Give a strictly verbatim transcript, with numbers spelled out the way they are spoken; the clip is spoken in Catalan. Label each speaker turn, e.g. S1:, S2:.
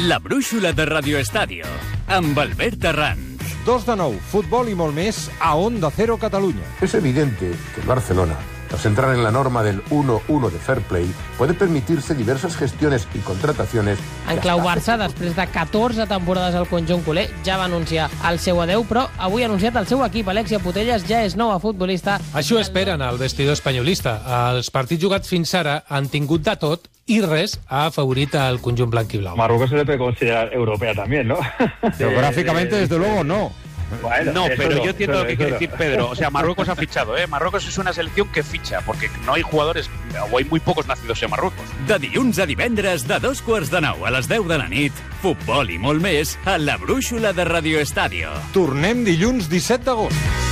S1: La brúixola de Radio Estadio, amb Albert Arranz.
S2: dos de nou, futbol i molt més a Onda Cero Catalunya.
S3: Es evidente que el Barcelona, tras entrar en la norma del uno uno de Fair Play, puede permitirse diversas gestiones y contrataciones...
S4: En clau Barça, després de catorze temporades al conjunt culer, ja va anunciar el seu adeu, però avui ha anunciat el seu equip. Alexia Putellas ja és nova futbolista.
S5: Això esperen al vestidor espanyolista. Els partits jugats fins ara han tingut de tot i res ha afavorit el conjunt blanquiblau.
S6: Marruecos se le puede considerar europea también, ¿no?
S2: Geográficamente, desde luego, no.
S7: Bueno, no, pero
S6: no,
S7: yo entiendo
S6: eso
S7: lo que
S6: no,
S7: quiere
S6: eso
S7: decir
S6: no.
S7: Pedro. O sea, Marruecos ha fichado, ¿eh? Marruecos es una selección que ficha, porque no hay jugadores, o hay muy pocos nacidos en Marruecos.
S1: De dilluns a divendres, de dos quarts de nou a les deu de la nit, futbol i molt més a La brúixola de Radio Estadio.
S2: Tornem dilluns disset d'agost.